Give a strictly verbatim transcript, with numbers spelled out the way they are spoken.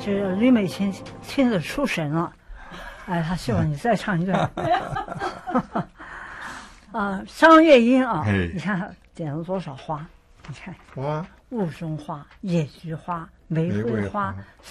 就是吕美琴亲自出神了，哎，他希望你再唱一段。啊，商乐音啊，你看点了多少花？你看， 花， 雾中花、野菊花、玫瑰花。